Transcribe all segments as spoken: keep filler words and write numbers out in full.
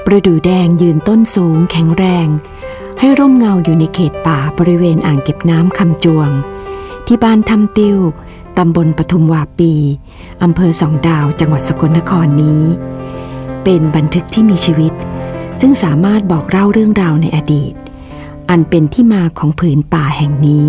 ประดู่แดงยืนต้นสูงแข็งแรงให้ร่มเงาอยู่ในเขตป่าบริเวณอ่างเก็บน้ำคำจวงที่บ้านถ้ำติ้วตำบลปทุมวาปีอำเภอสองดาวจังหวัดสกลนครนี้เป็นบันทึกที่มีชีวิตซึ่งสามารถบอกเล่าเรื่องราวในอดีตอันเป็นที่มาของผืนป่าแห่งนี้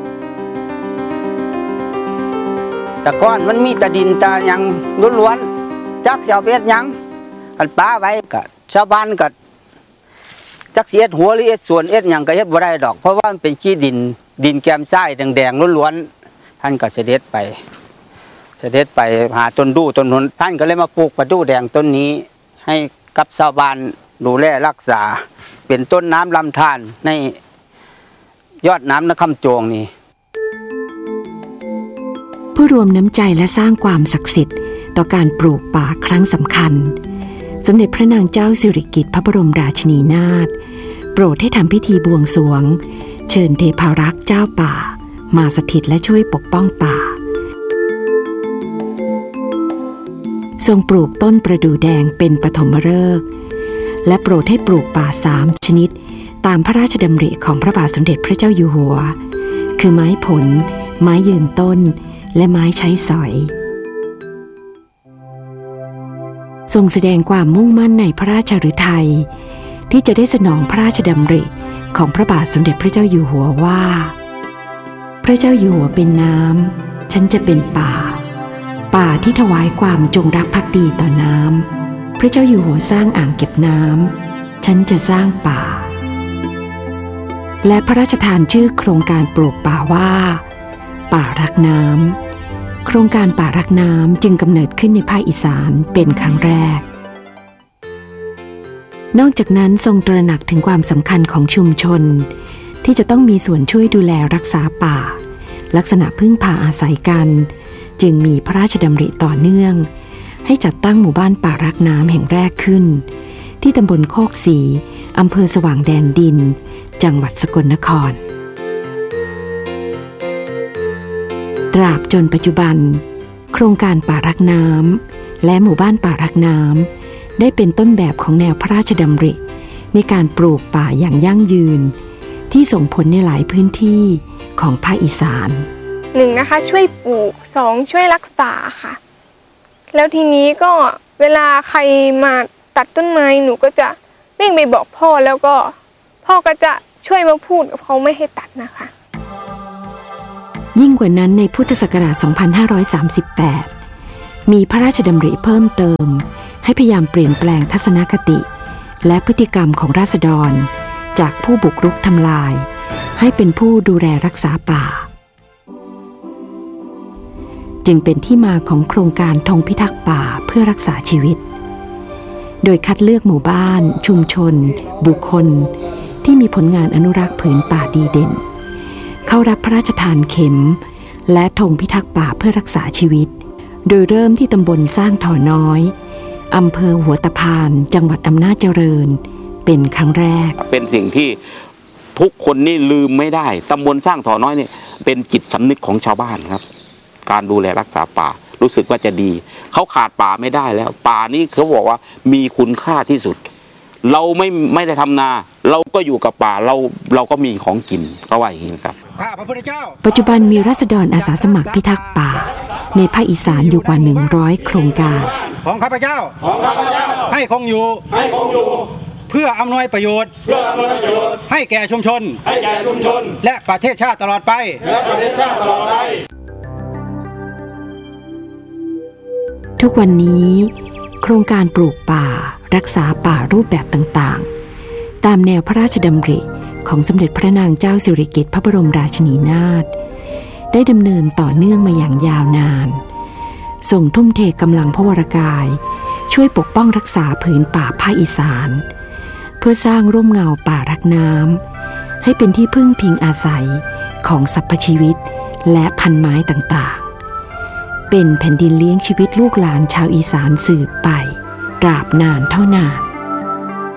แต่ก่อนมันมีแต่ดินแต่ยังล้วนๆจักเสียวเบ็ดยังอันป้าไว้ก็ชาวบ้านก็จักเสียดหัวหรือเอ็ดส่วนเอ็ดยังก็เฮ็ดบ่ได้ดอกเพราะว่ามันเป็นขี้ดินดินแกมทรายแดงๆล้วนๆท่านก็เสด็จไปเสด็จไปหาต้นดูต้นนนท่านก็เลยมาปลูกประดู่แดงต้นนี้ให้กับชาวบ้านดูแลรักษาเป็นต้นน้ำลำธารในยอดน้ำนครจวงนี้ผู้รวมน้ำใจและสร้างความศักดิ์สิทธิ์ต่อการปลูกป่าครั้งสำคัญสมเด็จพระนางเจ้าสิริกิติ์พระบรมราชินีนาถโปรดให้ทำพิธีบวงสรวงเชิญเทพารักษ์เจ้าป่ามาสถิตและช่วยปกป้องป่าทรงปลูกต้นประดู่แดงเป็นปฐมฤกษ์และโปรดให้ปลูกป่าสามชนิดตามพระราชดำริของพระบาทสมเด็จพระเจ้าอยู่หัวคือไม้ผลไม้ยืนต้นและไม้ใช้สอยทรงแสดงความมุ่งมั่นในพระราชฤทัยที่จะได้สนองพระราชดำริของพระบาทสมเด็จพระเจ้าอยู่หัวว่าพระเจ้าอยู่หัวเป็นน้ำฉันจะเป็นป่าป่าที่ถวายความจงรักภักดีต่อน้ำพระเจ้าอยู่หัวสร้างอ่างเก็บน้ำฉันจะสร้างป่าและพระราชทานชื่อโครงการปลูกป่าว่าป่ารักน้ำโครงการป่ารักน้ำจึงกำเนิดขึ้นในภาคอีสานเป็นครั้งแรกนอกจากนั้นทรงตระหนักถึงความสำคัญของชุมชนที่จะต้องมีส่วนช่วยดูแลรักษาป่าลักษณะพึ่งพาอาศัยกันจึงมีพระราชดำริต่อเนื่องให้จัดตั้งหมู่บ้านป่ารักน้ำแห่งแรกขึ้นที่ตำบลโคกศรีอำเภอสว่างแดนดินจังหวัดสกลนครตราบจนปัจจุบันโครงการป่ารักน้ำและหมู่บ้านป่ารักน้ำได้เป็นต้นแบบของแนวพระราชดำริในการปลูกป่าอย่างยั่งยืนที่ส่งผลในหลายพื้นที่ของภาคอีสานหนึ่งนะคะช่วยปลูกสองช่วยรักษาค่ะแล้วทีนี้ก็เวลาใครมาตัดต้นไม้หนูก็จะวิ่งไปบอกพ่อแล้วก็พ่อก็จะช่วยมาพูดกับเขาไม่ให้ตัดนะคะยิ่งกว่านั้นในพุทธศักราช สองพันห้าร้อยสามสิบแปด มีพระราชดำริเพิ่มเติมให้พยายามเปลี่ยนแปลงทัศนคติและพฤติกรรมของราษฎรจากผู้บุกรุกทำลายให้เป็นผู้ดูแลรักษาป่าจึงเป็นที่มาของโครงการธงพิทักษ์ป่าเพื่อรักษาชีวิตโดยคัดเลือกหมู่บ้านชุมชนบุคคลที่มีผลงานอนุรักษ์ผืนป่าดีเด่นเข้ารับพระราชทานเข็มและธงพิทักษ์ป่าเพื่อรักษาชีวิตโดยเริ่มที่ตำบลสร้างถ่อน้อยอำเภอหัวตะพานจังหวัดอำนาจเจริญเป็นครั้งแรกเป็นสิ่งที่ทุกคนนี่ลืมไม่ได้ตำบลสร้างถ่อน้อยนี่เป็นจิตสำนึกของชาวบ้านครับการดูแลรักษาป่ารู้สึกว่าจะดีเขาขาดป่าไม่ได้แล้วป่านี่เขาบอกว่ามีคุณค่าที่สุดเราไม่ไม่ได้ทำนาเราก็อยู่กับป่าเราเราก็มีของกินก็ว่าอย่างนี้ครับปัจจุบันมีราษฎรอาสาสมัครพิทักษ์ป่าในภาคอีสานอยู่กว่าหนึ่งร้อยโครงการของข้าพเจ้าของข้าพเจ้าให้คงอยู่ให้คงอยู่เพื่ออำนวยประโยชน์เพื่ออำนวยประโยชน์ให้แก่ชุมชนให้แก่ชุมชนและประเทศชาติตลอดไปและประเทศชาติตลอดไปทุกวันนี้โครงการปลูกป่ารักษาป่ารูปแบบต่างๆตามแนวพระราชดำริของสมเด็จพระนางเจ้าสิริกิติ์พระบรมราชินีนาถได้ดำเนินต่อเนื่องมาอย่างยาวนานส่งทุ่มเทกำลังพระวรกายช่วยปกป้องรักษาผืนป่าภาคอีสานเพื่อสร้างร่มเงาป่ารักน้ำให้เป็นที่พึ่งพิงอาศัยของสรรพชีวิตและพันไม้ต่างๆเป็นแผ่นดินเลี้ยงชีวิตลูกหลานชาวอีสานสืบไปตราบนานเท่านาน